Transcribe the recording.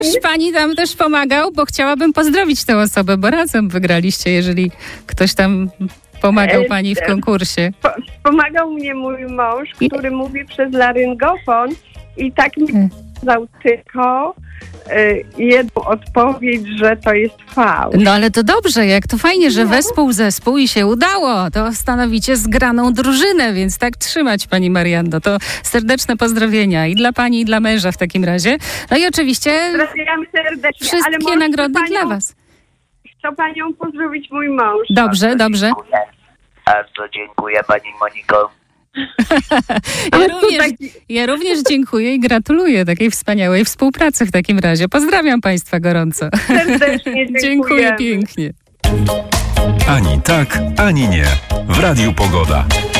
pani tam też pomagał, bo chciałabym pozdrowić tę osobę, bo razem wygraliście, jeżeli ktoś tam pomagał pani w konkursie. Pomagał mnie mój mąż, który mówi przez laryngofon i tak mi dał tylko jedną odpowiedź, że to jest fałsz. No ale to dobrze, jak to fajnie, że wespół zespół i się udało. To stanowicie zgraną drużynę, więc tak trzymać, pani Marianno. To serdeczne pozdrowienia i dla pani, i dla męża w takim razie. No i oczywiście Pozdrawiam serdecznie. wszystkie nagrody dla was. Chcę panią pozdrowić mój mąż. Dobrze. Bardzo dziękuję pani Moniko. Ja również dziękuję i gratuluję takiej wspaniałej współpracy w takim razie. Pozdrawiam państwa gorąco. Serdecznie Dziękuję pięknie. Ani tak, ani nie. W Radiu Pogoda.